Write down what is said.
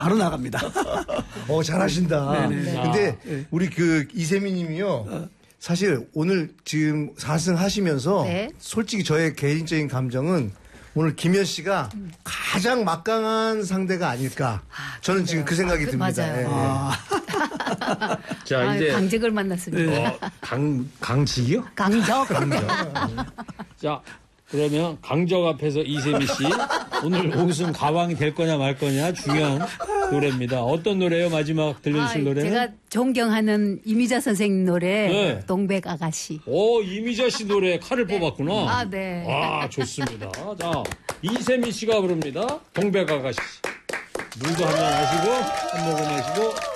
바로 나갑니다. 잘하신다. 네네. 근데 네. 우리 이세미 님이요. 사실 오늘 지금 4승 하시면서 네. 솔직히 저의 개인적인 감정은 오늘 김현 씨가 가장 막강한 상대가 아닐까. 저는 지금 그 생각이 듭니다. 맞아요. 예. 자, 이제 강직을 만났습니다. 강직이요? 강적. 자, 그러면 강적 앞에서 이세미 씨 오늘 우승 가왕이 될 거냐 말 거냐 중요한 노래입니다. 어떤 노래예요? 마지막 들려주실 노래는? 제가 존경하는 이미자 선생님 노래 네. 동백 아가씨. 이미자 씨 노래 칼을 뽑았구나. 아, 네. 좋습니다. 자, 이세미 씨가 부릅니다. 동백 아가씨. 물도 한잔 하시고 한 모금 하시고